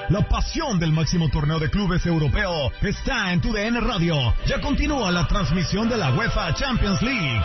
La pasión del máximo torneo de clubes europeo está en TUDN Radio. Ya continúa la transmisión de la UEFA Champions League.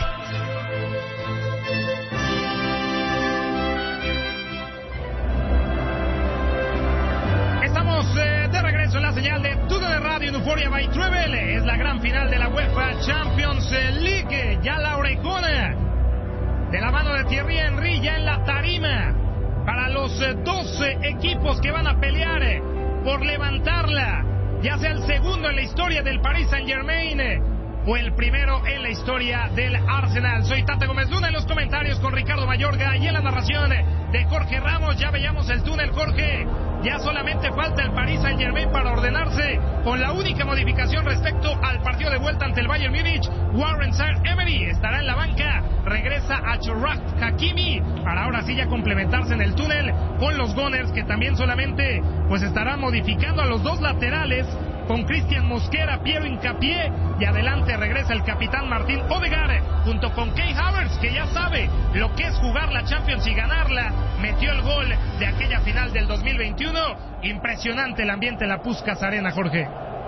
Estamos de regreso en la señal de TUDN Radio en Euphoria by Travel. Es la gran final de la UEFA Champions League. Ya la orejona de la mano de Thierry Henry ya en la tarima para los 12 equipos que van a pelear por levantarla, ya sea el segundo en la historia del Paris Saint-Germain o el primero en la historia del Arsenal. Soy Tata Gómez Luna en los comentarios con Ricardo Mayorga y en la narración de Jorge Ramos. Ya veíamos el túnel, Jorge. Ya solamente falta el Paris Saint-Germain para ordenarse con la única modificación respecto al partido de vuelta ante el Bayern Múnich. Warren Zaïre-Emery estará en la banca, regresa a Achraf Hakimi para ahora sí ya complementarse en el túnel con los Gunners, que también solamente pues estarán modificando a los dos laterales con Christian Mosquera, Piero Hincapié, y adelante regresa el capitán Martín Odegaard junto con Kai Havertz, que ya sabe lo que es jugar la Champions y ganarla. Metió el gol de aquella final del 2021. Impresionante el ambiente en la Puskás Arena, Jorge.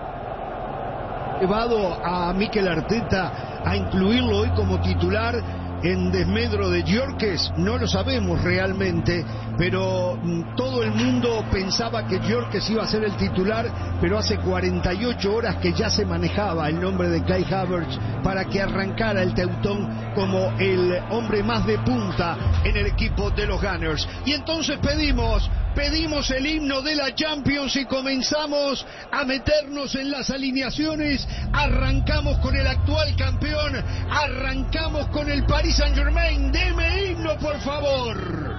Llevado a Mikel Arteta a incluirlo hoy como titular en desmedro de Gyökeres, no lo sabemos realmente, pero todo el mundo pensaba que Gyökeres iba a ser el titular, pero hace 48 horas que ya se manejaba el nombre de Kai Havertz para que arrancara el Teutón como el hombre más de punta en el equipo de los Gunners. Y entonces pedimos el himno de la Champions y comenzamos a meternos en las alineaciones. Arrancamos con el actual campeón, arrancamos con el Paris Saint-Germain. Deme himno, por favor.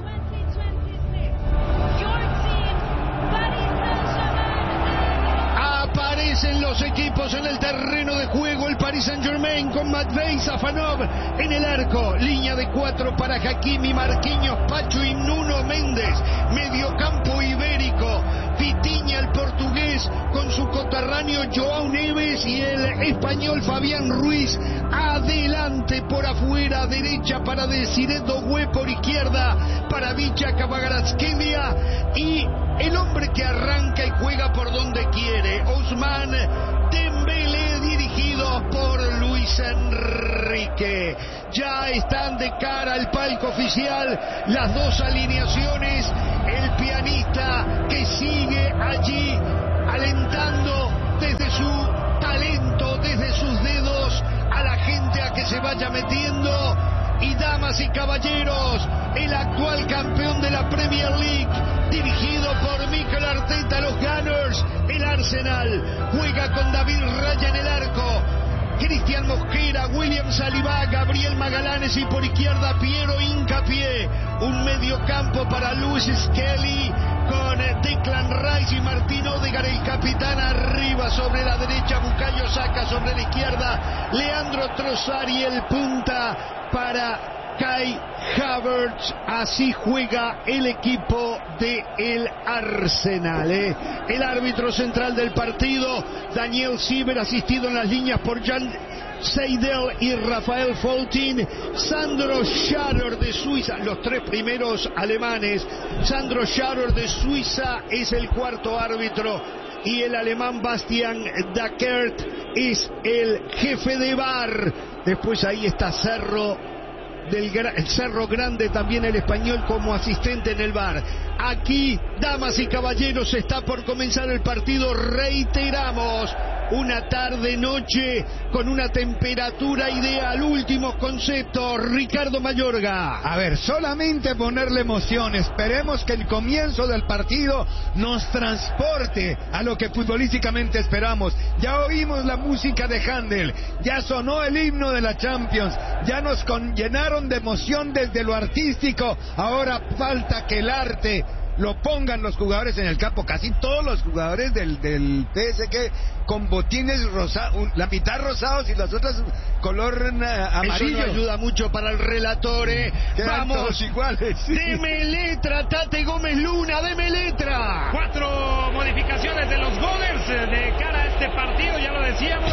Aparecen los equipos en el terreno de juego. El Paris Saint-Germain con Matvei Safanov en el arco. Línea de 4 para Hakimi, Marquinhos, Pacho y Nuno Méndez. Mediocampo ibérico. Vitinha, el portugués, con su coterráneo Joao Neves, y el español Fabián Ruiz. Adelante por afuera, derecha para Desiré Doué, por izquierda para Vicha Kvaratskhelia, y el hombre que arranca y juega por donde quiere, Ousmane Dembélé, dirigido por Luis Enrique. Ya están de cara al palco oficial las dos alineaciones. El pianista que sigue allí alentando desde su talento, desde sus dedos, a la gente a que se vaya metiendo. Y damas y caballeros, el actual campeón de la Premier League, dirigido por Mikel Arteta, los Gunners. El Arsenal juega con David Raya en el arco, Christian Mosquera, William Saliba, Gabriel Magallanes, y por izquierda Piero Hincapié. Un mediocampo para Lewis Skelly con Declan Rice y Martín Odegaard, el capitán, arriba. Sobre la derecha Bukayo Saka, sobre la izquierda Leandro Trossard, y el punta para Kai Havertz. Así juega el equipo de el Arsenal. El árbitro central del partido, Daniel Sieber, asistido en las líneas por Jan Seidel y Rafael Foltin. Sandro Scharer de Suiza, los tres primeros alemanes. Sandro Scharer de Suiza es el cuarto árbitro, y el alemán Bastian Dackert es el jefe de VAR. Después ahí está Cerro Grande, también el español, como asistente en el VAR. Aquí, damas y caballeros, está por comenzar el partido. Reiteramos, una tarde-noche con una temperatura ideal. Últimos conceptos, Ricardo Mayorga. A ver, solamente ponerle emoción. Esperemos que el comienzo del partido nos transporte a lo que futbolísticamente esperamos. Ya oímos la música de Händel, ya sonó el himno de la Champions, ya nos llenaron de emoción desde lo artístico. Ahora falta que el arte lo pongan los jugadores en el campo. Casi todos los jugadores del PSG con botines rosados, la mitad rosados y las otras color amarillo. Eso no ayuda mucho para el relator. Vamos, todos iguales. Sí. Deme letra, Tate Gómez Luna, deme letra. 4 modificaciones de los Gunners de cara a este partido, ya lo decíamos,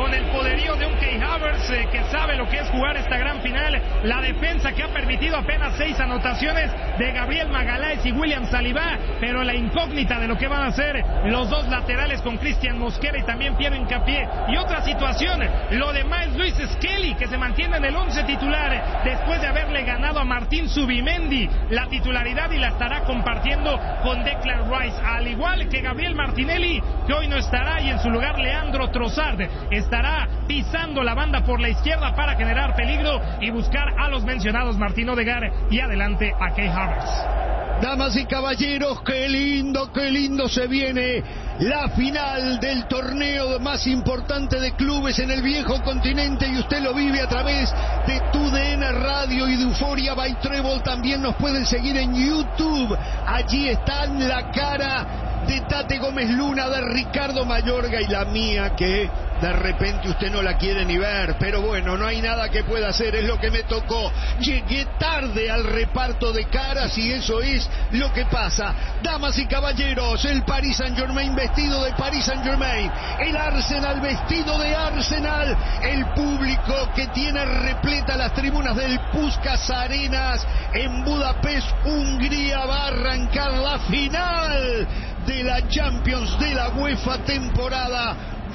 con el poderío de un Kai Havertz que sabe lo que es jugar esta gran final, la defensa que ha permitido apenas 6 anotaciones de Gabriel Magalhães y William Saliba, pero la incógnita de lo que van a hacer los dos laterales con Cristian Mosquera y también Piero Hincapié. Y otra situación, lo de Miles Luis Skelly, que se mantiene en el 11 titular después de haberle ganado a Martín Zubimendi la titularidad y la estará compartiendo con Declan Rice, al igual que Gabriel Martinelli, que hoy no estará, y en su lugar Leandro Trossard estará pisando la banda por la izquierda para generar peligro y buscar a los mencionados Martín Odegaard y adelante a Kai Havertz. Damas y caballeros, qué lindo se viene la final del torneo más importante de clubes en el viejo continente, y usted lo vive a través de TUDN Radio y de Euphoria by Treble. También nos pueden seguir en YouTube. Allí está la cara de Tate Gómez Luna, de Ricardo Mayorga y la mía, que de repente usted no la quiere ni ver, pero bueno, no hay nada que pueda hacer, es lo que me tocó. Llegué tarde al reparto de caras y eso es lo que pasa. Damas y caballeros, el Paris Saint-Germain vestido de Paris Saint-Germain, el Arsenal vestido de Arsenal, el público que tiene repleta las tribunas del Puskás Arenas en Budapest, Hungría. Va a arrancar la final de la Champions de la UEFA temporada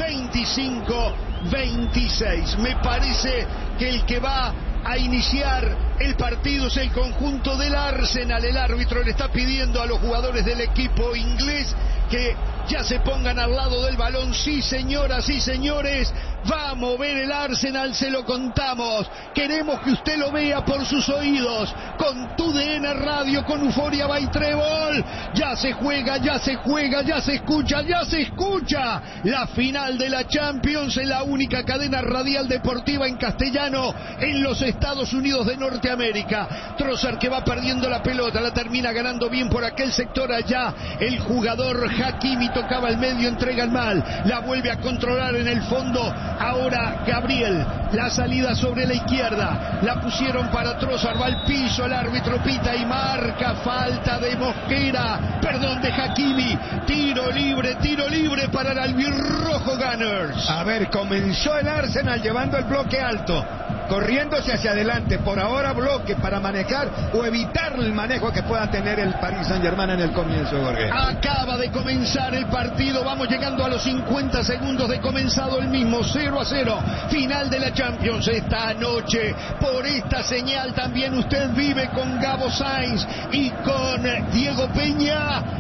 25-26. Me parece que el que va a iniciar el partido es el conjunto del Arsenal. El árbitro le está pidiendo a los jugadores del equipo inglés que ya se pongan al lado del balón. Sí, señoras, sí, señores, va a mover el Arsenal, se lo contamos. Queremos que usted lo vea por sus oídos, con TUDN Radio, con Euphoria by Treble. Ya se juega, ya se juega, ya se escucha, ya se escucha. La final de la Champions en la única cadena radial deportiva en castellano en los Estados Unidos de Norteamérica. Trossard, que va perdiendo la pelota, la termina ganando bien por aquel sector allá. El jugador Hakimi tocaba el medio, entrega el mal, la vuelve a controlar en el fondo. Ahora Gabriel, la salida sobre la izquierda, la pusieron para Trossard, va al piso, el árbitro pita y marca falta de Mosquera, perdón, de Hakimi. Tiro libre para el albirrojo Gunners. A ver, comenzó el Arsenal llevando el bloque alto, corriéndose hacia adelante, por ahora bloque para manejar o evitar el manejo que pueda tener el Paris Saint-Germain en el comienzo, Jorge. Acaba de comenzar el partido, vamos llegando a los 50 segundos de comenzado el mismo, 0-0, final de la Champions esta noche. Por esta señal también usted vive con Gabo Sainz y con Diego Peña.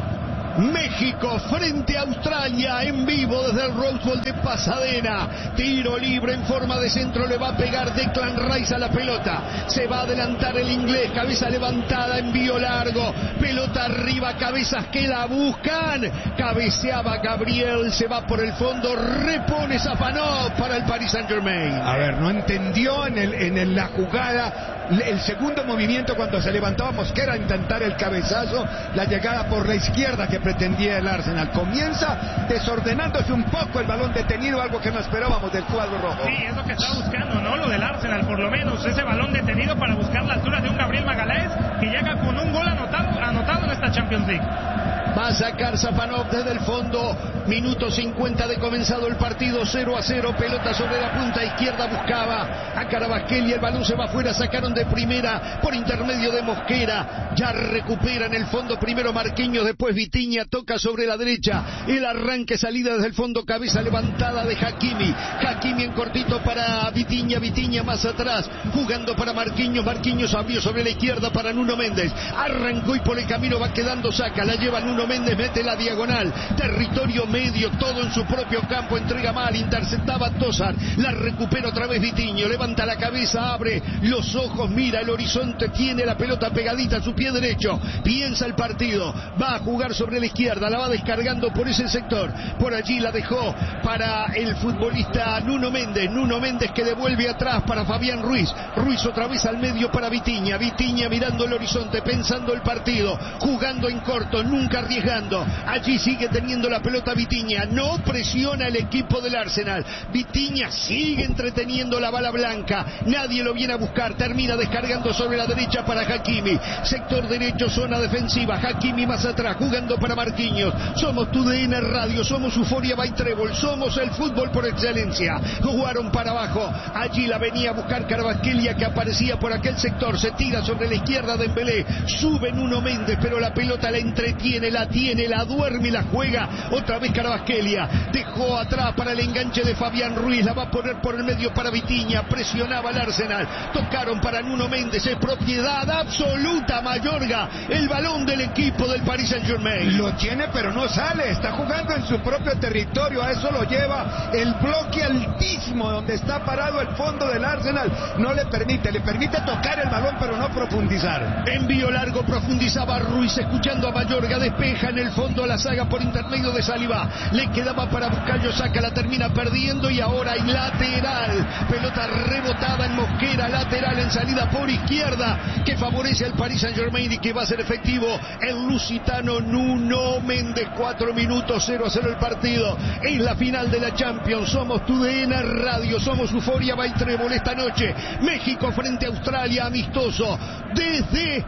México frente a Australia en vivo desde el Rose Bowl de Pasadena. Tiro libre en forma de centro, le va a pegar Declan Rice a la pelota. Se va a adelantar el inglés, cabeza levantada, envío largo, pelota arriba, cabezas que la buscan. Cabeceaba Gabriel, se va por el fondo, repone Safanov para el Paris Saint-Germain. A ver, no entendió en la jugada el segundo movimiento cuando se levantaba Mosquera a intentar el cabezazo, la llegada por la izquierda que pretendía el Arsenal. Comienza desordenándose un poco, el balón detenido, algo que no esperábamos del cuadro rojo. Sí, es lo que está buscando, ¿no? Lo del Arsenal, por lo menos, ese balón detenido para buscar la altura de un Gabriel Magalhães que llega con un gol anotado en esta Champions League. Va a sacar Safanov desde el fondo. Minuto 50 de comenzado el partido, 0-0. Pelota sobre la punta izquierda, buscaba a Carabasquel y el balón se va afuera. Sacaron de primera por intermedio de Mosquera. Ya recupera en el fondo primero Marquinhos, después Vitinha, toca sobre la derecha. El arranque, salida desde el fondo, cabeza levantada de Hakimi. Hakimi en cortito para Vitinha, Vitinha más atrás, jugando para Marquinhos. Marquinhos abrió sobre la izquierda para Nuno Méndez. Arrancó y por el camino va quedando Saka. La lleva Nuno Méndez, mete la diagonal, territorio medio, todo en su propio campo, entrega mal, interceptaba Trossard, la recupera otra vez Vitinho, levanta la cabeza, abre los ojos, mira el horizonte, tiene la pelota pegadita a su pie derecho, piensa el partido, va a jugar sobre la izquierda, la va descargando por ese sector, por allí la dejó para el futbolista Nuno Méndez que devuelve atrás para Fabián Ruiz otra vez al medio para Vitinha mirando el horizonte, pensando el partido, jugando en corto, nunca arriesgando. Allí sigue teniendo la pelota Vitinha. No presiona el equipo del Arsenal. Vitinha sigue entreteniendo la bala blanca. Nadie lo viene a buscar. Termina descargando sobre la derecha para Hakimi. Sector derecho, zona defensiva. Hakimi más atrás, jugando para Marquinhos. Somos TUDN Radio, somos Euphoria by Trébol, somos el fútbol por excelencia. Jugaron para abajo. Allí la venía a buscar Kvaratskhelia, que aparecía por aquel sector. Se tira sobre la izquierda de Dembélé. Sube Nuno Méndez, pero la pelota la entretiene, la tiene, la duerme y la juega. Otra vez Kvaratskhelia. Dejó atrás para el enganche de Fabián Ruiz. La va a poner por el medio para Vitinha. Presionaba al Arsenal. Tocaron para Nuno Méndez. Es propiedad absoluta Mayorga. El balón del equipo del Paris Saint-Germain. Lo tiene, pero no sale. Está jugando en su propio territorio. A eso lo lleva el bloque altísimo donde está parado el fondo del Arsenal. No le permite tocar el balón, pero no profundizar. Envío largo, profundizaba Ruiz, escuchando a Mayorga. Despeja en el fondo la saga por intermedio de Saliba. Le quedaba para Bukayo Saka, la termina perdiendo y ahora hay lateral. Pelota rebotada en Mosquera, lateral en salida por izquierda, que favorece al Paris Saint-Germain y que va a ser efectivo el lusitano Nuno Méndez. 4 minutos, 0-0 el partido. Es la final de la Champions. Somos TUDN Radio, somos Euphoria by Trébol. Esta noche, México frente a Australia, amistoso desde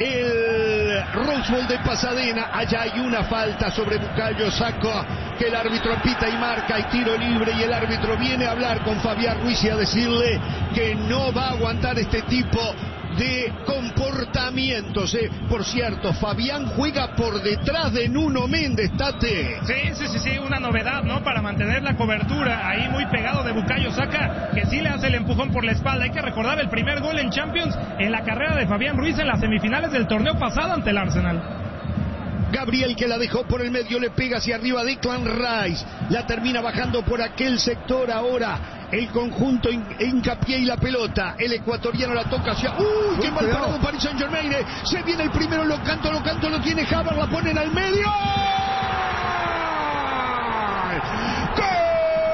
el Rose Bowl de Pasadena. Allá hay una falta sobre Bukayo Saka, que el árbitro pita y marca, y tiro libre, y el árbitro viene a hablar con Fabián Ruiz y a decirle que no va a aguantar este tipo de comportamientos. Por cierto, Fabián juega por detrás de Nuno Méndez, Tate. Sí, una novedad, ¿no? Para mantener la cobertura ahí muy pegado de Bukayo Saka, que sí le hace el empujón por la espalda. Hay que recordar el primer gol en Champions en la carrera de Fabián Ruiz en las semifinales del torneo pasado ante el Arsenal. Gabriel, que la dejó por el medio, le pega hacia arriba Declan Rice, la termina bajando por aquel sector. Ahora el conjunto hincapié y la pelota, el ecuatoriano la toca hacia... ¡Uy! ¡Qué mal parado Paris Saint-Germain! Se viene el primero, lo canto, lo tiene Havertz, la ponen al medio. ¡Gol!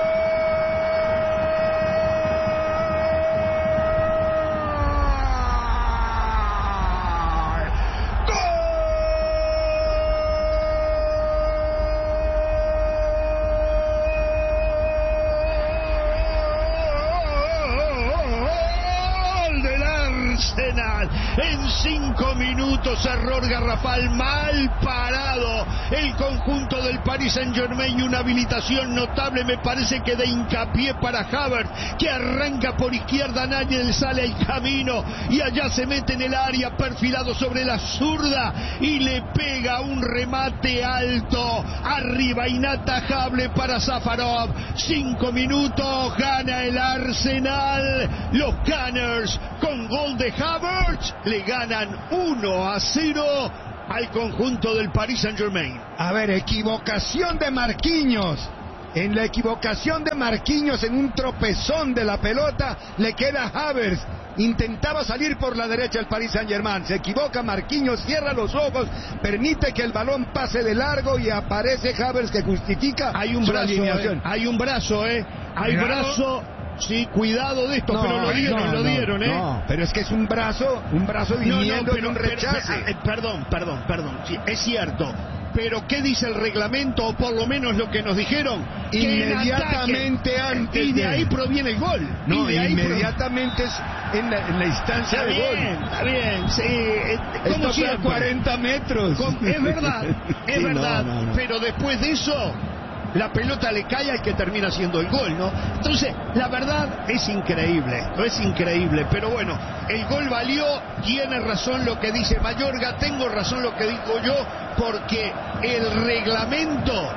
En 5 minutos, error garrafal, mal parado el conjunto del Paris Saint-Germain, y una habilitación notable, me parece que de hincapié para Havertz, que arranca por izquierda, nadie le sale al camino y allá se mete en el área, perfilado sobre la zurda, y le pega un remate alto arriba, inatajable para Safarov. 5 minutos, gana el Arsenal. Los Gunners, con gol de Havertz, le ganan 1-0 al conjunto del Paris Saint-Germain. A ver, equivocación de Marquinhos. En la equivocación de Marquinhos, en un tropezón de la pelota, le queda Havertz. Intentaba salir por la derecha el Paris Saint-Germain. Se equivoca Marquinhos, cierra los ojos, permite que el balón pase de largo y aparece Havertz, que justifica. Hay un brazo, hay un brazo, hay brazo. Sí, cuidado de esto, pero lo dieron, No, pero es que es un brazo viniendo en un rechace. Perdón. Sí, es cierto. Pero ¿qué dice el reglamento? O por lo menos lo que nos dijeron. Inmediatamente antes. Y de ahí proviene el gol. No, inmediatamente es en la instancia de gol. Está bien, sí. Como si a 40 metros. Es verdad, sí, verdad. No. Pero después de eso, la pelota le cae al que termina haciendo el gol, ¿no? Entonces, la verdad es increíble, pero bueno, el gol valió. Tiene razón lo que dice Mayorga, tengo razón lo que digo yo, porque el reglamento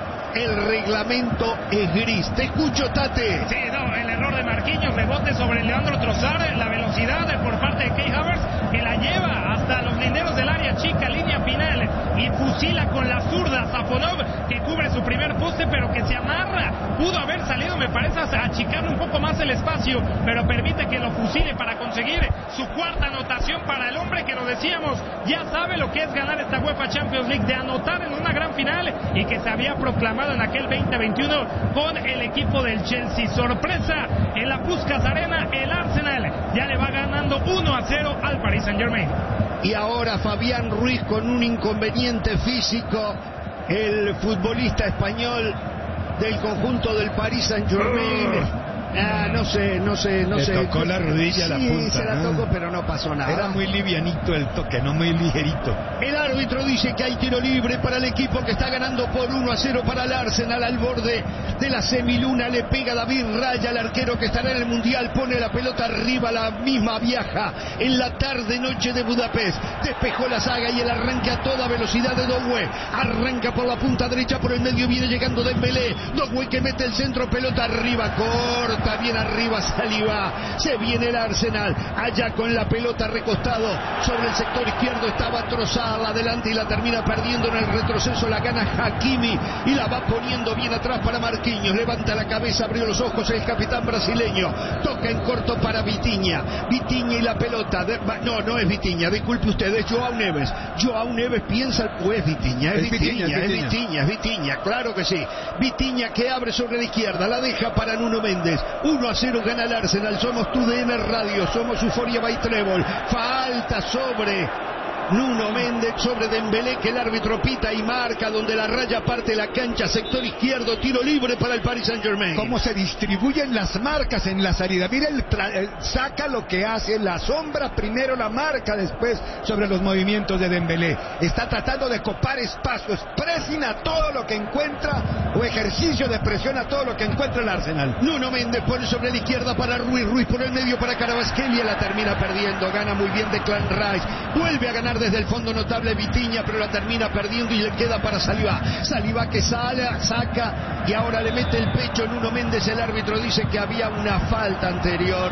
es gris. Te escucho, Tate. Sí, no, el error de Marquinhos, rebote sobre Leandro Trossard, la velocidad por parte de Kai Havertz, que la lleva hasta los linderos del área chica, línea final, y fusila con la zurda Safonov, que cubre su primer poste, pero que se amarra. Pudo haber salido, me parece, a achicarle un poco más el espacio, pero permite que lo fusile para conseguir su cuarta anotación para el hombre que, lo decíamos, ya sabe lo que es ganar esta UEFA Champions League, de anotar en una gran final, y que se había proclamado en aquel 2021 con el equipo del Chelsea. Sorpresa en la Puskás Arena, el Arsenal ya le va ganando 1-0 al Paris Saint-Germain. Y ahora Fabián Ruiz con un inconveniente físico el futbolista español del conjunto del Paris Saint-Germain. No sé. Le tocó la rodilla, la punta. Sí, se la tocó, pero no pasó nada. Era muy livianito el toque, no muy ligerito. El árbitro dice que hay tiro libre para el equipo que está ganando por 1-0 para el Arsenal al borde de la semiluna. Le pega David Raya, el arquero que estará en el Mundial. Pone la pelota arriba, la misma viaja en la tarde-noche de Budapest. Despejó la saga y el arranque a toda velocidad de Doué. Arranca por la punta derecha, por el medio viene llegando Dembélé. Doué que mete el centro, pelota arriba, corta. Bien arriba Saliba, se viene el Arsenal, allá con la pelota recostado sobre el sector izquierdo, estaba Trossard adelante y la termina perdiendo en el retroceso, la gana Hakimi y la va poniendo bien atrás para Marquinhos, levanta la cabeza, abrió los ojos el capitán brasileño, toca en corto para Vitinha y la pelota, no es Vitinha, disculpe usted, es Joao Neves piensa, o es Vitinha, es Vitinha, claro que sí, Vitinha que abre sobre la izquierda, la deja para Nuno Méndez. 1-0 gana el Arsenal, somos TUDN Radio, somos Euphoria by Treble, falta sobre Nuno Méndez, sobre Dembélé, que el árbitro pita y marca, donde la raya parte la cancha, sector izquierdo, tiro libre para el Paris Saint-Germain. Cómo se distribuyen las marcas en la salida, mira, saca lo que hace, la sombra, primero la marca, después sobre los movimientos de Dembélé, está tratando de copar espacios, presiona a todo lo que encuentra, o ejercicio de presión a todo lo que encuentra el Arsenal. Nuno Méndez pone sobre la izquierda para Ruiz por el medio para Kvaratskhelia, la termina perdiendo, gana muy bien Declan Rice, vuelve a ganar desde el fondo notable Vitinha, pero la termina perdiendo y le queda para Saliba que saca y ahora le mete el pecho Nuno Méndez. El árbitro dice que había una falta anterior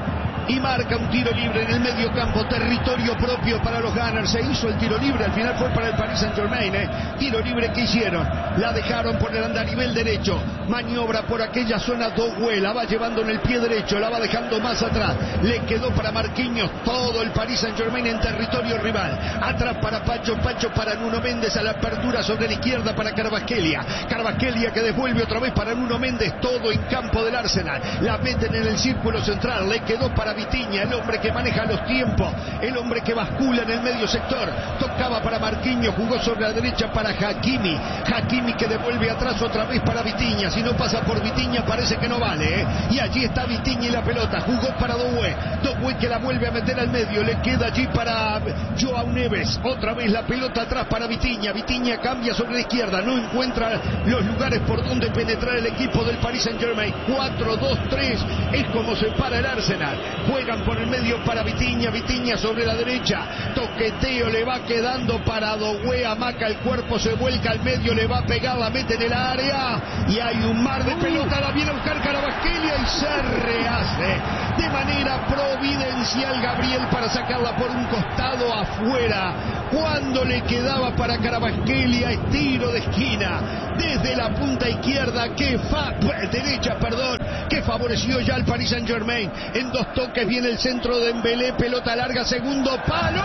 y marca un tiro libre en el medio campo, territorio propio para los Gunners. Se hizo el tiro libre, al final fue para el Paris Saint-Germain, tiro libre que hicieron, la dejaron por el andarivel derecho, maniobra por aquella zona Doué, la va llevando en el pie derecho, la va dejando más atrás, le quedó para Marquinhos, todo el Paris Saint-Germain en territorio rival, atrás para Pacho para Nuno Méndez, a la apertura sobre la izquierda para Kvaratskhelia que devuelve otra vez para Nuno Méndez, todo en campo del Arsenal, la meten en el círculo central, le quedó para Vitinha, el hombre que maneja los tiempos, el hombre que bascula en el medio sector, tocaba para Marquinhos, jugó sobre la derecha para Hakimi que devuelve atrás otra vez para Vitinha, si no pasa por Vitinha parece que no vale, y allí está Vitinha y la pelota, jugó para Doué que la vuelve a meter al medio, le queda allí para Joao Neves, otra vez la pelota atrás para Vitinha cambia sobre la izquierda, no encuentra los lugares por donde penetrar el equipo del Paris Saint-Germain, 4-2-3 es como se para el Arsenal, juegan por el medio para Vitinha sobre la derecha, toqueteo le va quedando para Doué, amaca el cuerpo, se vuelca al medio, le va a pegar, la mete en el área y hay un mar de pelota, la viene a buscar Kvaratskhelia y se rehace de manera providencial Gabriel para sacarla por un costado afuera, cuando le quedaba para Kvaratskhelia, tiro de esquina desde la punta izquierda derecha, que favoreció ya al Paris Saint-Germain, en dos toques viene el centro de Dembélé, pelota larga, segundo palo,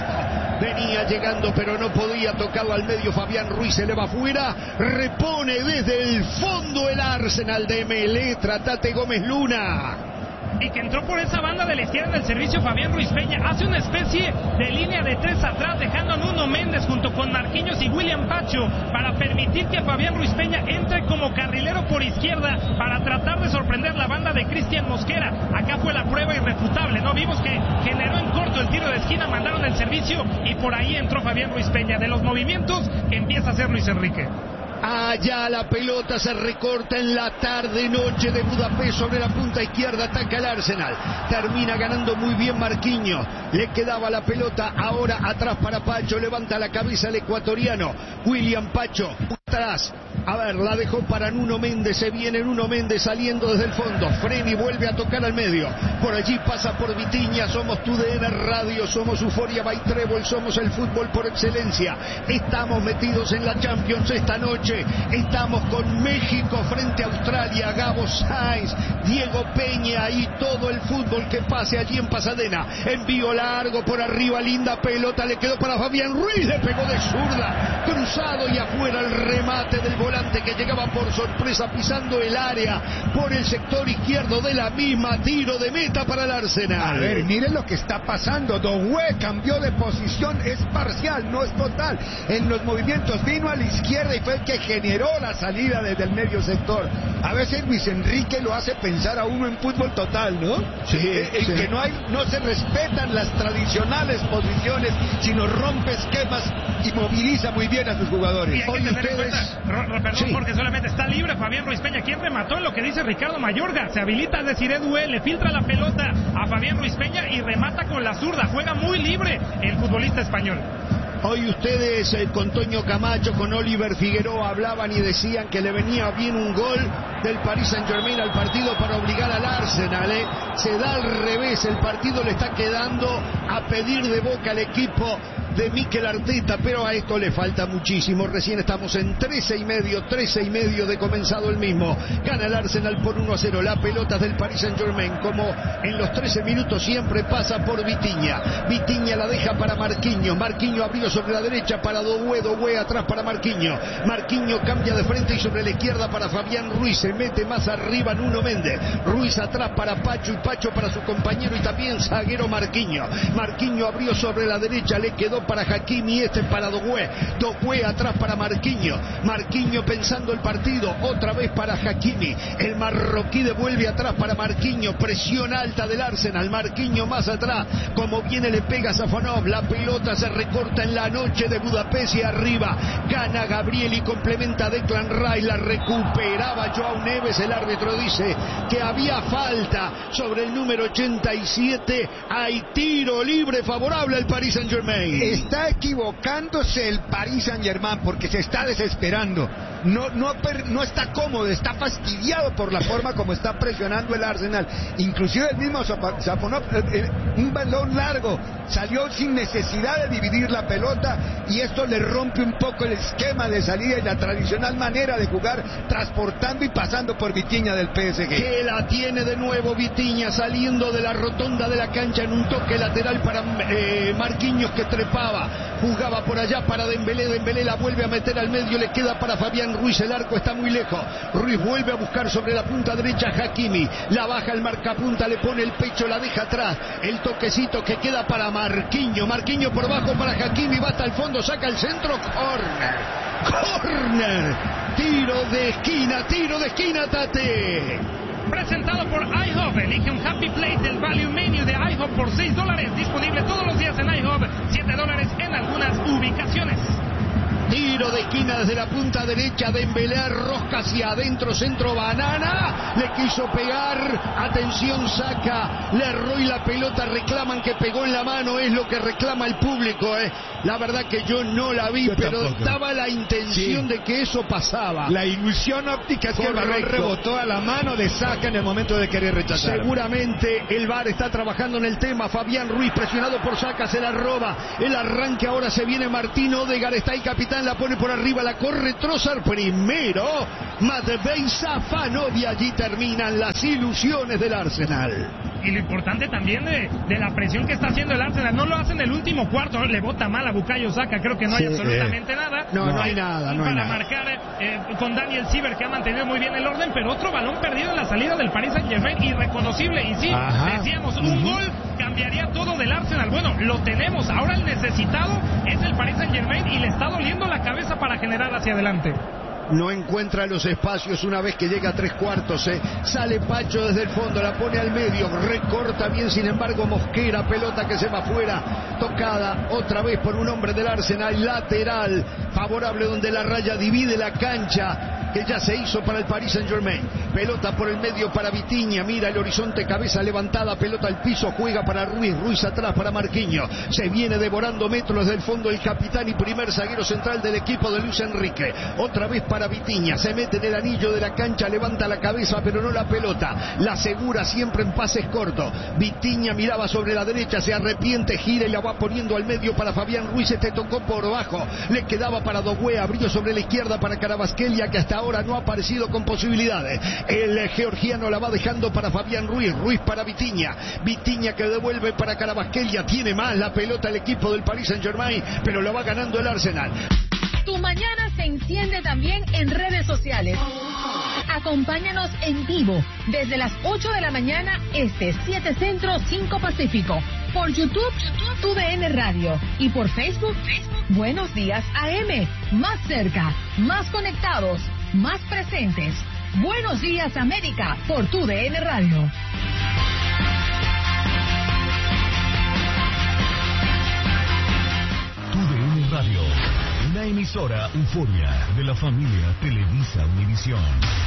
venía llegando pero no podía tocarla al medio, Fabián Ruiz se le va afuera, repone desde el fondo el Arsenal de Melé, Tratate Gómez Luna. Y que entró por esa banda de la izquierda del servicio Fabián Ruiz Peña, hace una especie de línea de tres atrás, dejando a Nuno Méndez junto con Marquinhos y William Pacho para permitir que Fabián Ruiz Peña entre como carrilero por izquierda para tratar de sorprender la banda de Cristian Mosquera. Acá fue la prueba irrefutable, ¿no? Vimos que generó en corto el tiro de esquina, mandaron el servicio y por ahí entró Fabián Ruiz Peña. De los movimientos que empieza a hacer Luis Enrique. Allá la pelota se recorta en la tarde-noche de Budapest sobre la punta izquierda, ataca el Arsenal, termina ganando muy bien Marquinhos, le quedaba la pelota ahora atrás para Pacho, levanta la cabeza el ecuatoriano, William Pacho, atrás, a ver, la dejó para Nuno Méndez, se viene Nuno Méndez saliendo desde el fondo, Freni vuelve a tocar al medio, por allí pasa por Vitinha, somos TUDN Radio, somos Euphoria by Treble, somos el fútbol por excelencia, estamos metidos en la Champions esta noche, estamos con México frente a Australia, Gabo Sainz, Diego Peña y todo el fútbol que pase allí en Pasadena, envío largo por arriba, linda pelota, le quedó para Fabián Ruiz, le pegó de zurda, cruzado y afuera el remate del volante volante que llegaba por sorpresa pisando el área por el sector izquierdo de la misma. Tiro de meta para el Arsenal. A ver, miren lo que está pasando. Doué cambió de posición, es parcial, no es total. En los movimientos vino a la izquierda y fue el que generó la salida desde el medio sector. A veces Luis Enrique lo hace pensar a uno en fútbol total, ¿no? Sí, en que no se respetan las tradicionales posiciones, sino rompe esquemas y moviliza muy bien a sus jugadores. Y hay que tener en cuenta, perdón, porque solamente está libre Fabián Ruiz Peña. ¿Quién remató? En lo que dice Ricardo Mayorga. Se habilita Desiré Doué, le filtra la pelota a Fabián Ruiz Peña y remata con la zurda. Juega muy libre el futbolista español. Hoy ustedes con Toño Camacho, con Oliver Figueroa hablaban y decían que le venía bien un gol del Paris Saint-Germain al partido para obligar al Arsenal. Se da al revés, el partido le está quedando a pedir de boca al equipo de Mikel Arteta, pero a esto le falta muchísimo. Recién estamos en 13 y medio de comenzado el mismo. Gana el Arsenal por 1-0. La pelota del Paris Saint-Germain, como en los 13 minutos siempre, pasa por Vitinha. Vitinha la deja para Marquinhos. Marquinhos abrió sobre la derecha para Doué. Doué atrás para Marquinhos. Marquinhos cambia de frente y sobre la izquierda para Fabián Ruiz. Se mete más arriba Nuno Méndez. Ruiz atrás para Pacho y Pacho para su compañero y también zaguero Marquinhos. Marquinhos abrió sobre la derecha, le quedó para Hakimi, para Doué. Doué atrás para Marquinhos. Marquinhos pensando el partido, otra vez para Hakimi. El marroquí devuelve atrás para Marquinhos. Presión alta del Arsenal. Marquinhos más atrás. Como viene le pega Safonov. La pelota se recorta en la noche de Budapest y arriba. Gana Gabriel y complementa Declan Rice. La recuperaba Joao Neves. El árbitro dice que había falta sobre el número 87. Hay tiro libre favorable al Paris Saint-Germain. Está equivocándose el Paris Saint-Germain porque se está desesperando. No está cómodo, está fastidiado por la forma como está presionando el Arsenal. Inclusive el mismo Safonov, un balón largo, salió sin necesidad de dividir la pelota y esto le rompe un poco el esquema de salida y la tradicional manera de jugar, transportando y pasando por Vitinha del PSG. Que la tiene de nuevo Vitinha saliendo de la rotonda de la cancha en un toque lateral para Marquinhos, que trepaba, jugaba por allá para Dembélé. Dembélé la vuelve a meter al medio, le queda para Fabián Ruiz. El arco está muy lejos. Ruiz vuelve a buscar sobre la punta derecha Hakimi. La baja el marcapunta, le pone el pecho, la deja atrás. El toquecito que queda para Marquinhos. Marquinhos por bajo para Hakimi, va hasta el fondo, saca el centro. Corner. Tiro de esquina, Tate. Presentado por IHOP. Elige un Happy Plate del Value Menu de IHOP por $6. Disponible todos los días en IHOP. $7 en algunas ubicaciones. Tiro de esquina desde la punta derecha. Dembélé, rosca hacia adentro, centro banana. Le quiso pegar. Atención, saca. Le erró y la pelota reclaman que pegó en la mano. Es lo que reclama el público. La verdad que yo no la vi, pero estaba la intención de que eso pasaba. La ilusión óptica es que el balón rebotó a la mano de Saka en el momento de querer rechazar. Seguramente el VAR está trabajando en el tema. Fabián Ruiz presionado por Saka, se la roba. El arranque ahora se viene Martín Odegaard. Está el capitán, la pone por arriba, la corre Trossard primero. Matvei Safanov, y allí terminan las ilusiones del Arsenal. Y lo importante también de la presión que está haciendo el Arsenal. No lo hace en el último cuarto, le bota mal a Bukayo Saka. Creo que no hay absolutamente nada. No hay nada. Para marcar con Daniel Siever, que ha mantenido muy bien el orden, pero otro balón perdido en la salida del Paris Saint-Germain, irreconocible. Y sí, decíamos, un gol cambiaría todo del Arsenal. Bueno, lo tenemos. Ahora el necesitado es el Paris Saint-Germain y le está doliendo la cabeza para generar hacia adelante. No encuentra los espacios una vez que llega a 3/4. Sale Pacho desde el fondo, la pone al medio, recorta bien, sin embargo Mosquera, pelota que se va afuera, tocada otra vez por un hombre del Arsenal, lateral favorable donde la raya divide la cancha, que ya se hizo para el Paris Saint-Germain. Pelota por el medio para Vitinha, mira el horizonte, cabeza levantada, pelota al piso, juega para Ruiz, Ruiz atrás para Marquinhos, se viene devorando metros del fondo el capitán y primer zaguero central del equipo de Luis Enrique, otra vez para Vitinha, se mete en el anillo de la cancha, levanta la cabeza pero no la pelota, la asegura siempre en pases cortos. Vitinha miraba sobre la derecha, se arrepiente, gira y la va poniendo al medio para Fabián Ruiz, tocó por bajo, le quedaba para Doué, abrió sobre la izquierda para Kvaratskhelia, que hasta ahora no ha aparecido con posibilidades. El georgiano la va dejando para Fabián Ruiz, Ruiz para Vitinha, Vitinha que devuelve para Kvaratskhelia, tiene más la pelota el equipo del Paris Saint-Germain, pero lo va ganando el Arsenal. Tu mañana se enciende también también en redes sociales. Acompáñanos en vivo desde las 8 de la mañana 7 Centro, 5 Pacífico. Por YouTube, TUDN Radio. Y por Facebook, Buenos Días AM. Más cerca, más conectados, más presentes. Buenos Días América por TUDN Radio. TUDN Radio, una emisora Euforia de la familia Televisa Univisión.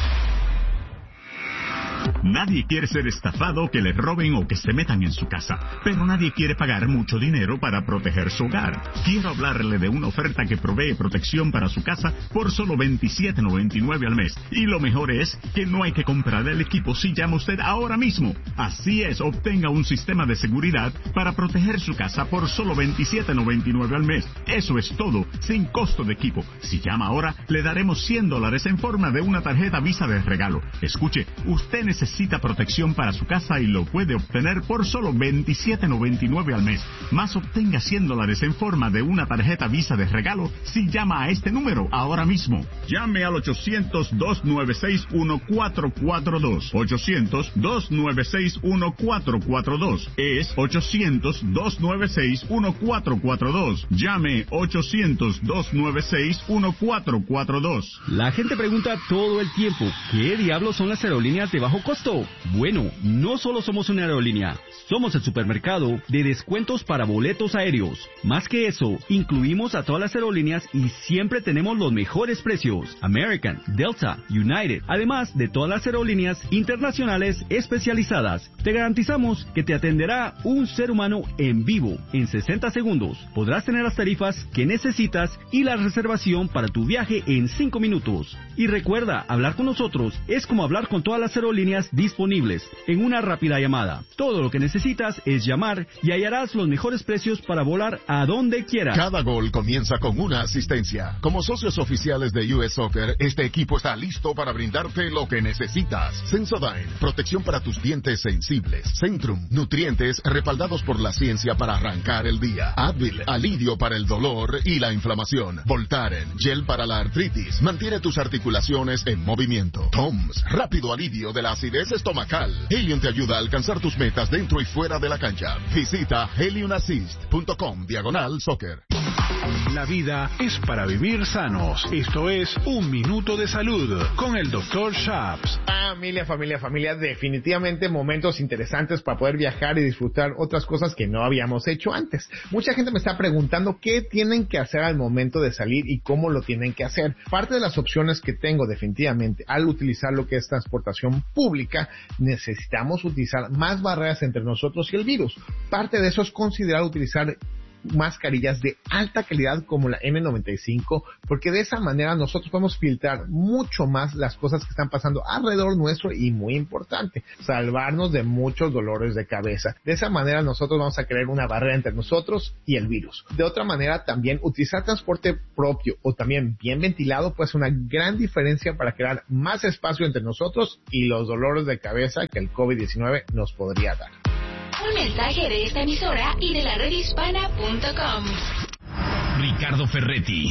Nadie quiere ser estafado, que le roben o que se metan en su casa, pero nadie quiere pagar mucho dinero para proteger su hogar. Quiero hablarle de una oferta que provee protección para su casa por solo $27.99 al mes. Y lo mejor es que no hay que comprar el equipo si llama usted ahora mismo. Así es, obtenga un sistema de seguridad para proteger su casa por solo $27.99 al mes. Eso es todo, sin costo de equipo. Si llama ahora, le daremos $100 en forma de una tarjeta Visa de regalo. Escuche, usted necesita protección para su casa y lo puede obtener por solo $27.99 al mes. Más obtenga $100 en forma de una tarjeta Visa de regalo si llama a este número ahora mismo. Llame al 800-296-1442. 800-296-1442. Es 800-296-1442. Llame 800-296-1442. La gente pregunta todo el tiempo, ¿qué diablos son las aerolíneas de bajo costo? Bueno, no solo somos una aerolínea, somos el supermercado de descuentos para boletos aéreos. Más que eso, incluimos a todas las aerolíneas y siempre tenemos los mejores precios. American, Delta, United, además de todas las aerolíneas internacionales especializadas. Te garantizamos que te atenderá un ser humano en vivo en 60 segundos. Podrás tener las tarifas que necesitas y la reservación para tu viaje en 5 minutos. Y recuerda, hablar con nosotros es como hablar con todas las aerolíneas disponibles en una rápida llamada. Todo lo que necesitas es llamar y hallarás los mejores precios para volar a donde quieras. Cada gol comienza con una asistencia. Como socios oficiales de US Soccer, este equipo está listo para brindarte lo que necesitas. Sensodyne, protección para tus dientes sensibles. Centrum, nutrientes respaldados por la ciencia para arrancar el día. Advil, alivio para el dolor y la inflamación. Voltaren, gel para la artritis, mantiene tus articulaciones en movimiento. Toms, rápido alivio de la acidez estomacal. Helium te ayuda a alcanzar tus metas dentro y fuera de la cancha. Visita heliumassist.com/soccer. La vida es para vivir sanos. Esto es Un Minuto de Salud con el Dr. Shaps. Familia, definitivamente momentos interesantes para poder viajar y disfrutar otras cosas que no habíamos hecho antes. Mucha gente me está preguntando qué tienen que hacer al momento de salir y cómo lo tienen que hacer. Parte de las opciones que tengo definitivamente al utilizar lo que es transportación pública, necesitamos utilizar más barreras entre nosotros y el virus. Parte de eso es considerar utilizar mascarillas de alta calidad como la N95, porque de esa manera nosotros podemos filtrar mucho más las cosas que están pasando alrededor nuestro y, muy importante, salvarnos de muchos dolores de cabeza. De esa manera nosotros vamos a crear una barrera entre nosotros y el virus. De otra manera, también utilizar transporte propio o también bien ventilado puede ser una gran diferencia para crear más espacio entre nosotros y los dolores de cabeza que el COVID-19 nos podría dar. Un mensaje de esta emisora y de la redhispana.com. Ricardo Ferretti,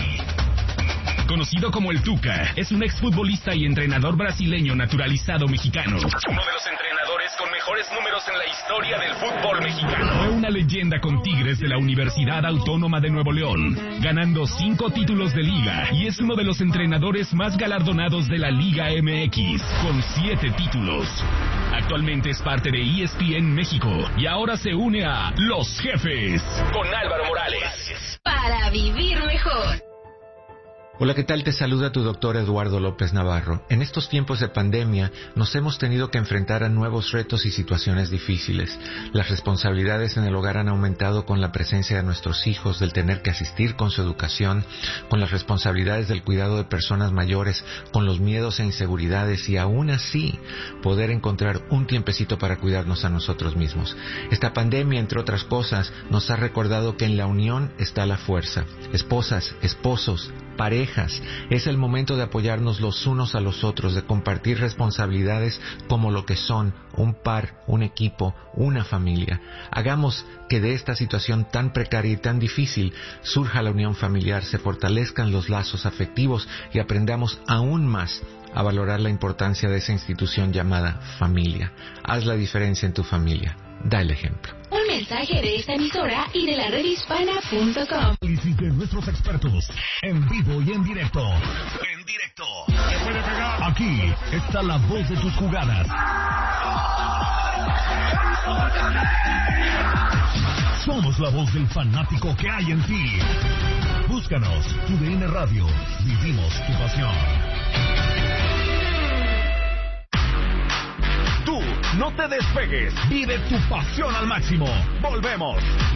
conocido como el Tuca, es un exfutbolista y entrenador brasileño naturalizado mexicano. Uno de los entrenadores con mejores números en la historia del fútbol mexicano. Fue una leyenda con Tigres de la Universidad Autónoma de Nuevo León, ganando 5 títulos de liga, y es uno de los entrenadores más galardonados de la Liga MX, con 7 títulos. Actualmente es parte de ESPN México y ahora se une a Los Jefes con Álvaro Morales. Para vivir mejor. Hola, ¿qué tal? Te saluda tu doctor Eduardo López Navarro. En estos tiempos de pandemia nos hemos tenido que enfrentar a nuevos retos y situaciones difíciles. Las responsabilidades en el hogar han aumentado con la presencia de nuestros hijos, del tener que asistir con su educación, con las responsabilidades del cuidado de personas mayores, con los miedos e inseguridades, y aún así poder encontrar un tiempecito para cuidarnos a nosotros mismos. Esta pandemia, entre otras cosas, nos ha recordado que en la unión está la fuerza. Esposas, esposos, parejas. Es el momento de apoyarnos los unos a los otros, de compartir responsabilidades como lo que son, un par, un equipo, una familia. Hagamos que de esta situación tan precaria y tan difícil surja la unión familiar, se fortalezcan los lazos afectivos y aprendamos aún más a valorar la importancia de esa institución llamada familia. Haz la diferencia en tu familia. Da el ejemplo. Un mensaje de esta emisora y de la redhispana.com. Análisis de nuestros expertos, en vivo y en directo. En directo. Se puede pegar. Aquí está la voz de tus jugadas. Somos la voz del fanático que hay en ti. Búscanos, TUDN Radio. Vivimos tu pasión. Tú, no te despegues. Vive tu pasión al máximo. Volvemos.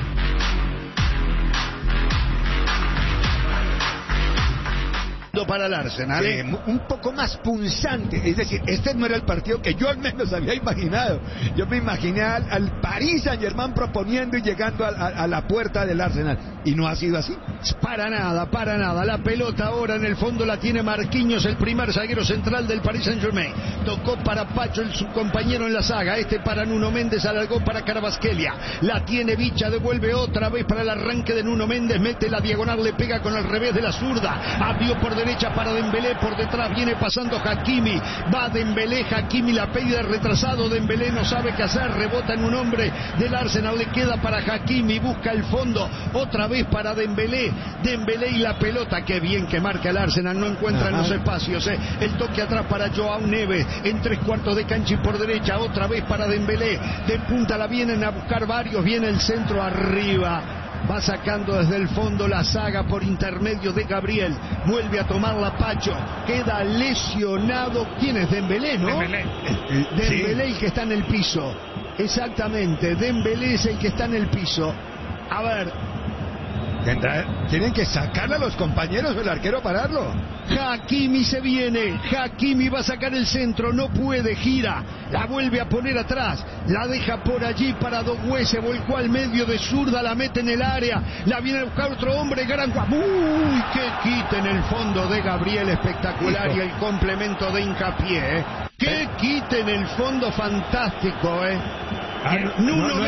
Para el Arsenal, un poco más punzante, es decir, este no era el partido que yo al menos había imaginado. Yo me imaginé al Paris Saint-Germain proponiendo y llegando a la puerta del Arsenal, y no ha sido así. Para nada, la pelota ahora en el fondo la tiene Marquinhos, el primer zaguero central del Paris Saint-Germain. Tocó para Pacho, su compañero en la saga, para Nuno Méndez, alargó para Carabasquelia, la tiene Vicha, devuelve otra vez para el arranque de Nuno Méndez, mete la diagonal, le pega con el revés de la zurda, abrió por derecha para Dembélé, por detrás viene pasando Hakimi, va Dembélé, Hakimi la pide retrasado, Dembélé no sabe qué hacer, rebota en un hombre del Arsenal, le queda para Hakimi, busca el fondo, otra vez para Dembélé y la pelota, qué bien que marca el Arsenal, no encuentra en los espacios, el toque atrás para Joao Neves, en 3/4 de cancha y por derecha, otra vez para Dembélé, de punta la vienen a buscar varios, viene el centro arriba, va sacando desde el fondo la saga por intermedio de Gabriel, vuelve a tomarla Pacho, queda lesionado, ¿quién es? Dembélé, ¿no? Dembélé el que está en el piso, exactamente, Dembélé es el que está en el piso. A ver, tienen que sacarle a los compañeros del arquero, pararlo. Hakimi se viene, Hakimi va a sacar el centro, no puede, gira, la vuelve a poner atrás, la deja por allí para Doué, se volcó al medio de zurda, la mete en el área, la viene a buscar otro hombre, gran uy, qué quite en el fondo de Gabriel, espectacular, y el complemento de Hincapié, qué quite en el fondo, fantástico, Nuno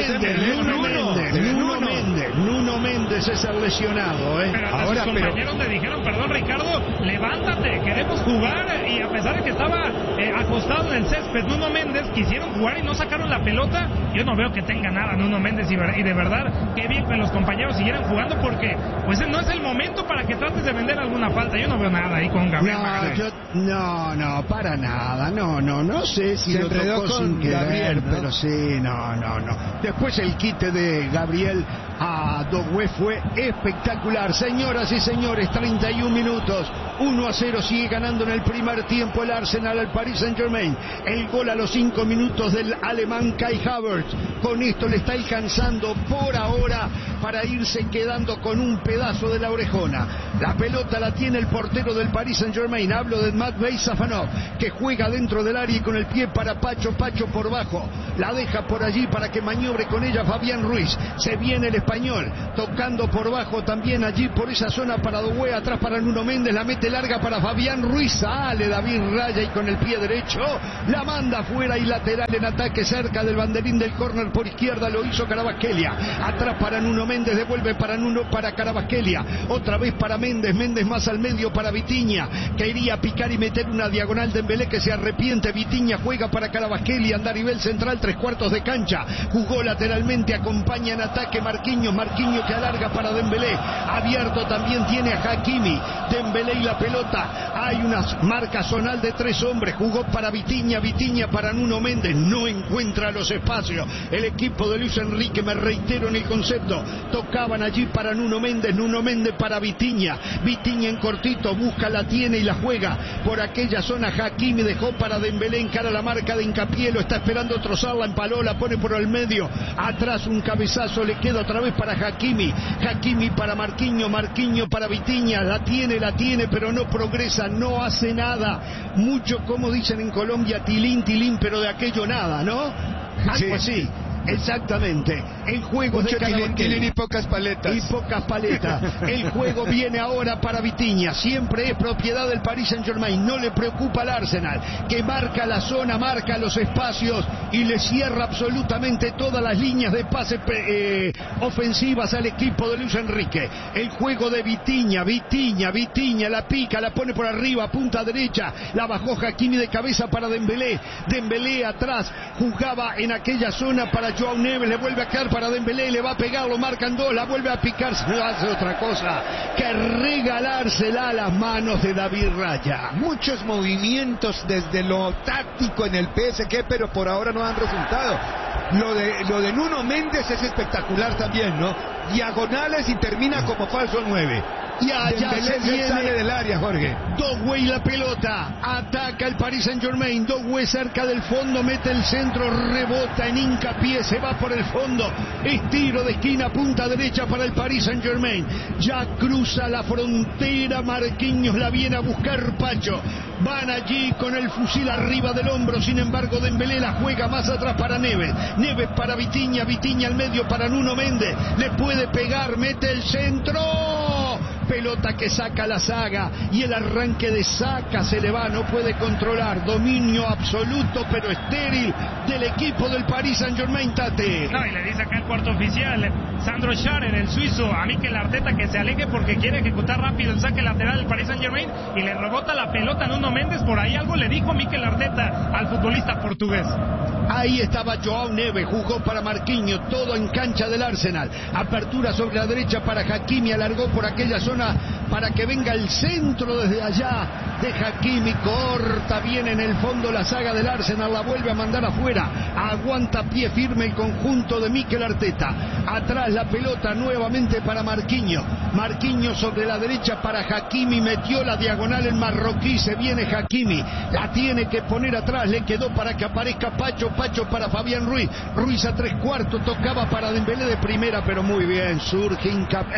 Méndez es el lesionado, Pero ahora sus compañeros le dijeron, perdón Ricardo, levántate, queremos jugar, y a pesar de que estaba acostado en el césped Nuno Méndez, quisieron jugar y no sacaron la pelota. Yo no veo que tenga nada Nuno Méndez, y de verdad, qué bien que los compañeros siguieran jugando, porque pues no es el momento para que trates de vender alguna falta. Yo no veo nada ahí con Gabriel. No, para nada, no sé si se lo tocó sin querer, Gabriel, ¿no? pero sí, no. Después el quite de Gabriel a Doué fue espectacular. Señoras y señores, 31 minutos, 1-0, sigue ganando en el primer tiempo el Arsenal al Paris Saint-Germain. El gol a los 5 minutos del alemán Kai Havertz. Con esto le está alcanzando por ahora para irse quedando con un pedazo de la orejona. La pelota la tiene el portero del Paris Saint-Germain, hablo de Matvei Safanov, que juega dentro del área y con el pie para Pacho por bajo, la deja por allí para que maniobre con ella Fabián Ruiz. Se viene el español, tocando por bajo también allí por esa zona para Doué, atrás para Nuno Méndez, la mete larga para Fabián Ruiz, sale David Raya y con el pie derecho la manda fuera y lateral en ataque cerca del banderín del córner por izquierda, lo hizo Carabasquelia, atrás para Nuno Méndez, devuelve para Carabasquelia, otra vez para Méndez más al medio para Vitinha, quería picar y meter una diagonal de Dembélé que se arrepiente, Vitinha juega para Carabasquelia, anda a nivel central, 3/4 de cancha, jugó lateralmente, acompaña en ataque Marquinhos que alarga para Dembélé, abierto también tiene a Hakimi, Dembélé y la pelota, hay una marca zonal de 3 hombres, jugó para Vitinha para Nuno Méndez, no encuentra los espacios, el equipo de Luis Enrique, me reitero en el concepto, tocaban allí para Nuno Méndez para Vitinha en cortito, busca, la tiene y la juega, por aquella zona Hakimi dejó para Dembélé, encara la marca de Hincapié, lo está esperando trozarla, empaló, la pone por el medio, atrás un cabezazo, le queda otra vez para Hakimi para Marquinhos para Vitinha, la tiene, pero no progresa, no hace nada, mucho como dicen en Colombia, tilín, pero de aquello nada, ¿no? Algo así. Exactamente. El juego Mucho de Carabatelli. tienen y pocas paletas. Y pocas paletas. El juego viene ahora para Vitinha. Siempre es propiedad del Paris Saint-Germain. No le preocupa al Arsenal, que marca la zona, marca los espacios y le cierra absolutamente todas las líneas de pase ofensivas al equipo de Luis Enrique. El juego de Vitinha, la pica, la pone por arriba, punta derecha, la bajó Hakimi de cabeza para Dembélé. Dembélé atrás, jugaba en aquella zona para Joao Neves, le vuelve a caer para Dembélé, le va a pegar, lo marcan dos, la vuelve a picar, no hace otra cosa que regalársela a las manos de David Raya. Muchos movimientos desde lo táctico en el PSG, pero por ahora no han resultado. Lo de Nuno Méndez es espectacular también, ¿no? Diagonales y termina como falso 9. Y allá se viene, sale del área, Jorge. Dogway la pelota, ataca el Paris Saint-Germain. Dogway cerca del fondo, mete el centro, rebota en hincapié, se va por el fondo. Es tiro de esquina, punta derecha para el Paris Saint-Germain. Ya cruza la frontera, Marquinhos la viene a buscar Pacho. Van allí con el fusil arriba del hombro, sin embargo Dembélé la juega más atrás para Neves. Neves para Vitinha, Vitinha al medio para Nuno Méndez. Le puede pegar, mete el centro. Pelota que saca la Saga y el arranque de Saka se le va, no puede controlar. Dominio absoluto pero estéril del equipo del Paris Saint-Germain, Tate. No, y le dice acá el cuarto oficial, Sandro Scharen, el suizo, a Mikel Arteta que se aleje porque quiere ejecutar rápido el saque lateral del Paris Saint-Germain y le rebota la pelota a Nuno Méndez. Por ahí algo le dijo Mikel Arteta al futbolista portugués. Ahí estaba Joao Neves, jugó para Marquinhos, todo en cancha del Arsenal. Apertura sobre la derecha para Hakimi, alargó por aquella zona para que venga el centro desde allá de Hakimi, corta bien en el fondo la Saga del Arsenal, la vuelve a mandar afuera, aguanta pie firme el conjunto de Mikel Arteta. Atrás la pelota nuevamente para Marquinhos, Marquinhos sobre la derecha para Hakimi, metió la diagonal el marroquí, se viene Hakimi, la tiene que poner atrás, le quedó para que aparezca Pacho para Fabián Ruiz, Ruiz a 3/4, tocaba para Dembélé de primera, pero muy bien, surge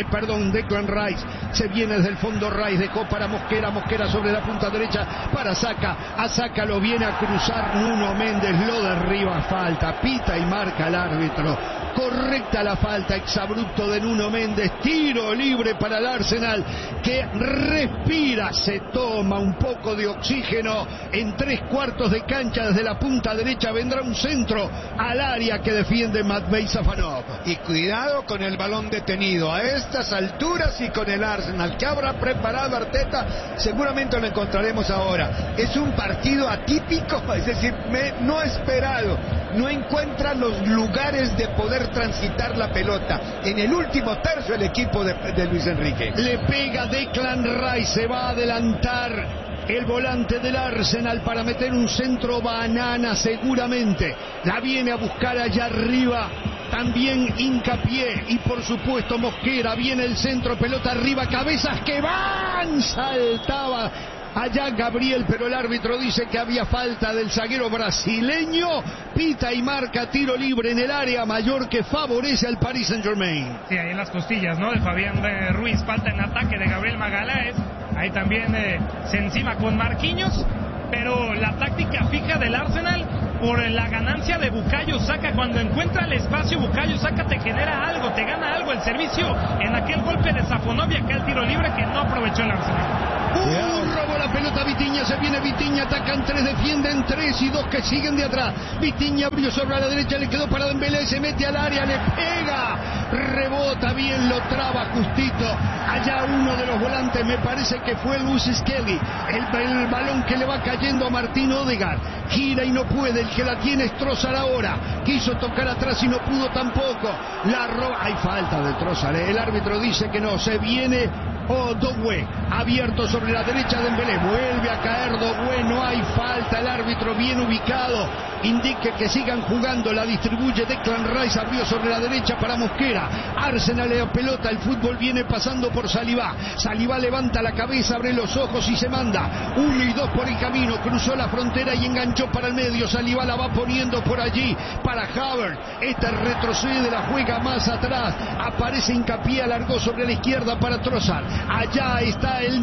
Declan Rice, se viene desde el fondo Rice, dejó para Mosquera sobre la punta derecha para Saka, a Saka lo viene a cruzar Nuno Méndez, lo derriba, falta, pita y marca el árbitro. Correcta la falta, exabrupto de Nuno Méndez, tiro libre para el Arsenal que respira, se toma un poco de oxígeno en 3/4 de cancha desde la punta derecha, vendrá un centro al área que defiende Matvei Safanov. Y cuidado con el balón detenido a estas alturas y con el Arsenal que habrá preparado Arteta, seguramente lo encontraremos ahora. Es un partido atípico, es decir, no esperado, no encuentra los lugares de poder transitar la pelota. En el último tercio el equipo de Luis Enrique. Le pega Declan Rice, se va a adelantar el volante del Arsenal para meter un centro banana seguramente. La viene a buscar allá arriba. También Hincapié y por supuesto Mosquera, viene el centro, pelota arriba, cabezas que van, saltaba allá Gabriel, pero el árbitro dice que había falta del zaguero brasileño, pita y marca tiro libre en el área mayor que favorece al Paris Saint-Germain. Sí, ahí en las costillas, ¿no? De Fabián Ruiz, falta en ataque de Gabriel Magalhães, ahí también se encima con Marquinhos, pero la táctica fija del Arsenal por la ganancia de Bukayo Saka, cuando encuentra el espacio Bukayo Saka te genera algo, te gana algo, el servicio en aquel golpe de Safonov y acá el tiro libre que no aprovechó el Arsenal. Robó la pelota Vitinha, se viene Vitinha, atacan 3, defienden 3 y 2 que siguen de atrás. Vitinha abrió sobre la derecha, le quedó para Dembélé, se mete al área, le pega, rebota bien, lo traba justito. Allá uno de los volantes, me parece que fue Luis Skelly, el balón que le va cayendo a Martín Odegaard, gira y no puede, el que la tiene es Trossard ahora, quiso tocar atrás y no pudo tampoco, la roba, hay falta de Trossard, el árbitro dice que no, se viene Dogway, abierto sobre la derecha de Dembélé, vuelve a caer Dogway, no hay falta, el árbitro bien ubicado, indique que sigan jugando, la distribuye Declan Rice, abrió sobre la derecha para Mosquera, Arsenal le da pelota, el fútbol viene pasando por Saliba, Saliba levanta la cabeza, abre los ojos y se manda, 1 y 2 por el camino, cruzó la frontera y enganchó para el medio, Saliba la va poniendo por allí, para Havertz, este retrocede, la juega más atrás, aparece Hincapié, alargó sobre la izquierda para Trossard, Allá está el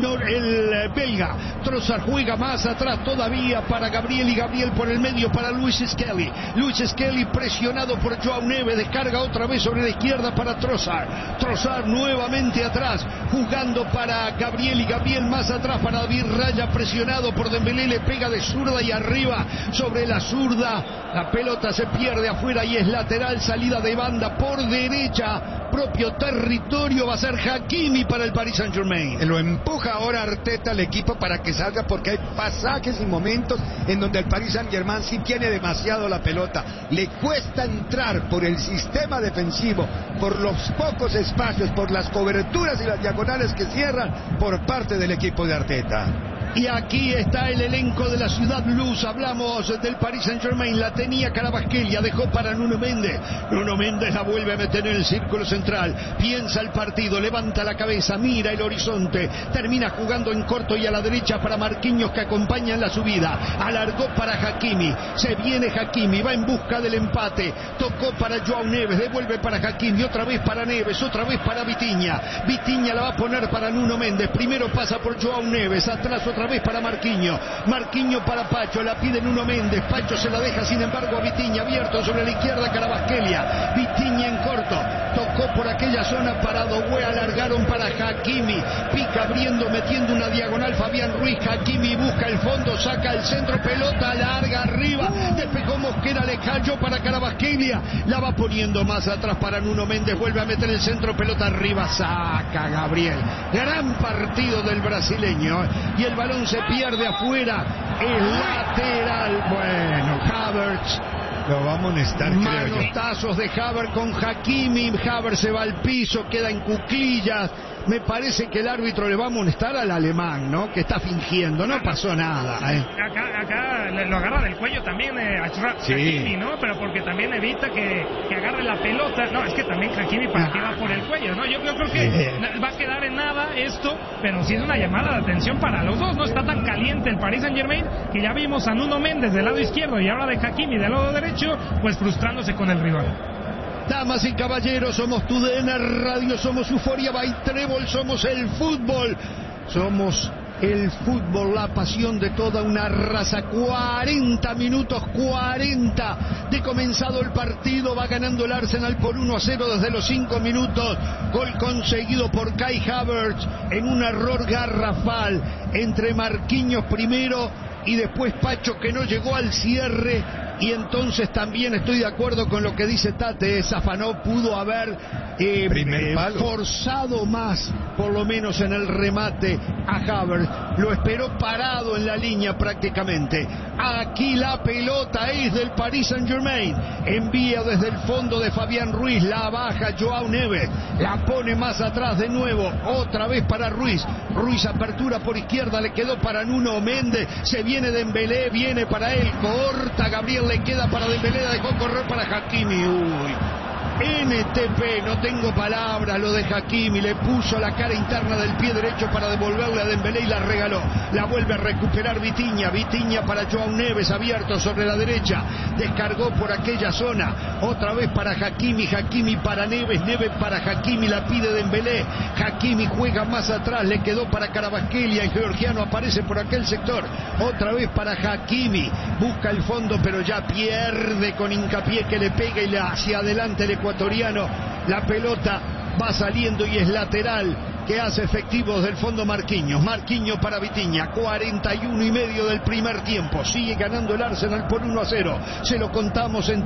belga. Trossard juega más atrás todavía para Gabriel, y Gabriel por el medio para Luis Skelly. Luis Skelly presionado por Joao Neves, descarga otra vez sobre la izquierda para Trossard. Trossard nuevamente atrás, jugando para Gabriel, y Gabriel más atrás para David Raya, presionado por Dembélé, le pega de zurda y arriba sobre la zurda. La pelota se pierde afuera y es lateral, salida de banda por derecha, propio territorio, va a ser Hakimi para el Paris Saint-Germain. Lo empuja ahora Arteta al equipo para que salga, porque hay pasajes y momentos en donde el Paris Saint-Germain sí tiene demasiado la pelota. Le cuesta entrar por el sistema defensivo, por los pocos espacios, por las coberturas y las diagonales que cierran por parte del equipo de Arteta. Y aquí está el elenco de la Ciudad Luz. Hablamos del Paris Saint-Germain. La tenía Kvaratskhelia, dejó para Nuno Méndez. Nuno Méndez la vuelve a meter en el círculo central. Piensa el partido, levanta la cabeza, mira el horizonte. Termina jugando en corto y a la derecha para Marquinhos, que acompaña en la subida. Alargó para Hakimi. Se viene Hakimi, va en busca del empate. Tocó para Joao Neves, devuelve para Hakimi. Otra vez para Neves, otra vez para Vitinha. Vitinha la va a poner para Nuno Méndez. Primero pasa por Joao Neves, atrás otra vez para Marquinhos. Marquinhos para Pacho, la pide Nuno Méndez. Pacho se la deja sin embargo a Vitinha, abierto sobre la izquierda Kvaratskhelia. Vitinha en corto, tocó por aquella zona para Doué, alargaron para Hakimi. Pica abriendo, metiendo una diagonal Fabián Ruiz. Hakimi busca el fondo, saca el centro, pelota larga arriba. Despejó Mosquera, le cayó para Kvaratskhelia. La va poniendo más atrás para Nuno Méndez. Vuelve a meter el centro, pelota arriba. Saca Gabriel. Gran partido del brasileño. Y el balón se pierde afuera, es lateral. Bueno, Havertz lo va a amonestar, creo yo. Manotazos de Havertz con Hakimi. Havertz se va al piso, queda en cuclillas. Me parece que el árbitro le va a amonestar al alemán, ¿no? Que está fingiendo, no pasó nada. Acá lo agarra del cuello también Hakimi, ¿no? Pero porque también evita que agarre la pelota. No, es que también Hakimi para que va por el cuello, ¿no? Yo creo que va a quedar en nada esto, pero sí es una llamada de atención para los dos. No está tan caliente el Paris Saint-Germain, que ya vimos a Nuno Méndez del lado izquierdo y ahora de Hakimi del lado derecho, pues frustrándose con el rival. Damas y caballeros, somos TUDN Radio, somos Euphoria by Trébol, somos el fútbol. Somos el fútbol, la pasión de toda una raza. 40 minutos, 40 de comenzado el partido. Va ganando el Arsenal por 1-0 desde los 5 minutos. Gol conseguido por Kai Havertz en un error garrafal entre Marquinhos primero y después Pacho, que no llegó al cierre. Y entonces también estoy de acuerdo con lo que dice Tate. Safanov pudo haber forzado más, por lo menos en el remate, a Havertz. Lo esperó parado en la línea prácticamente. Aquí la pelota es del Paris Saint-Germain. Envía desde el fondo de Fabián Ruiz, la baja Joao Neves, la pone más atrás de nuevo, otra vez para Ruiz. Ruiz apertura por izquierda, le quedó para Nuno Méndez. Se viene Dembélé, viene para él, corta Gabriel, le queda para Dembélé, la dejó correr para Hakimi. Uy, NTP, no tengo palabras, lo de Hakimi, le puso la cara interna del pie derecho para devolverle a Dembélé y la regaló. La vuelve a recuperar Vitinha, Vitinha para Joao Neves, abierto sobre la derecha, descargó por aquella zona, otra vez para Hakimi, Hakimi para Neves, Neves para Hakimi, la pide Dembélé, Hakimi juega más atrás, le quedó para Kvaratskhelia, el georgiano aparece por aquel sector, otra vez para Hakimi, busca el fondo pero ya pierde con Hincapié, que le pega y hacia adelante el ecuatoriano. La pelota va saliendo y es lateral, que hace efectivos del fondo Marquinhos. Marquinhos para Vitinha, 41 y medio del primer tiempo. Sigue ganando el Arsenal por 1-0. Se lo contamos en